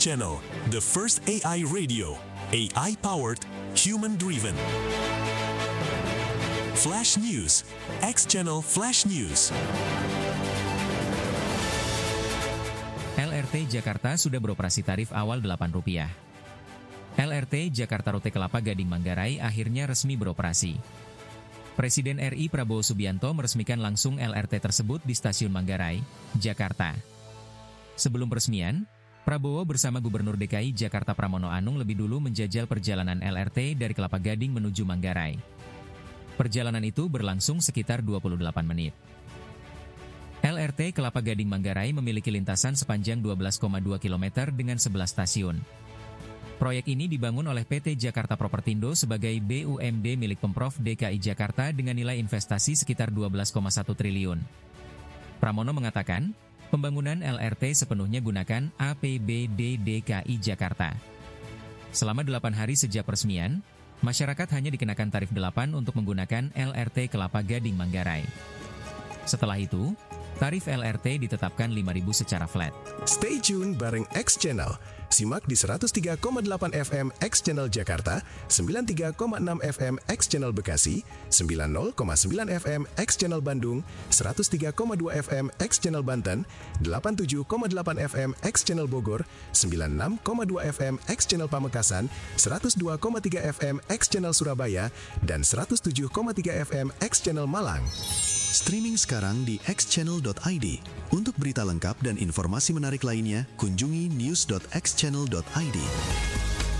Channel, the first AI radio, AI-powered, human-driven. Flash News, X Channel Flash News. LRT Jakarta sudah beroperasi tarif awal Rp8. LRT Jakarta Rute Kelapa Gading Manggarai akhirnya resmi beroperasi. Presiden RI Prabowo Subianto meresmikan langsung LRT tersebut di Stasiun Manggarai, Jakarta. Sebelum peresmian, Prabowo bersama Gubernur DKI Jakarta Pramono Anung lebih dulu menjajal perjalanan LRT dari Kelapa Gading menuju Manggarai. Perjalanan itu berlangsung sekitar 28 menit. LRT Kelapa Gading Manggarai memiliki lintasan sepanjang 12,2 km dengan 11 stasiun. Proyek ini dibangun oleh PT Jakarta Propertindo sebagai BUMD milik Pemprov DKI Jakarta dengan nilai investasi sekitar 12,1 triliun. Pramono mengatakan, pembangunan LRT sepenuhnya gunakan APBD DKI Jakarta. Selama 8 hari sejak peresmian, masyarakat hanya dikenakan tarif 8 untuk menggunakan LRT Kelapa Gading Manggarai. Setelah itu, tarif LRT ditetapkan Rp5.000 secara flat. Stay tune bareng X Channel. Simak di 103,8 FM X Channel Jakarta, 93,6 FM X Channel Bekasi, 90,9 FM X Channel Bandung, 103,2 FM X Channel Banten, 87,8 FM X Channel Bogor, 96,2 FM X Channel Pamekasan, 102,3 FM X Channel Surabaya, dan 107,3 FM X Channel Malang. Streaming sekarang di xchannel.id. Untuk berita lengkap dan informasi menarik lainnya, kunjungi news.xchannel.id.